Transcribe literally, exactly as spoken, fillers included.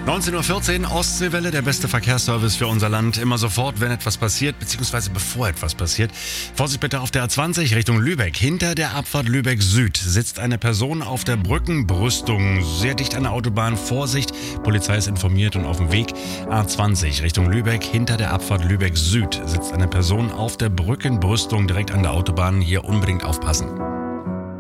neunzehn Uhr vierzehn, Ostseewelle, der beste Verkehrsservice für unser Land. Immer sofort, wenn etwas passiert, beziehungsweise bevor etwas passiert. Vorsicht bitte auf der A zwanzig Richtung Lübeck. Hinter der Abfahrt Lübeck Süd sitzt eine Person auf der Brückenbrüstung. Sehr dicht an der Autobahn. Vorsicht, Polizei ist informiert und auf dem Weg. A zwanzig Richtung Lübeck. Hinter der Abfahrt Lübeck Süd sitzt eine Person auf der Brückenbrüstung direkt an der Autobahn. Hier unbedingt aufpassen.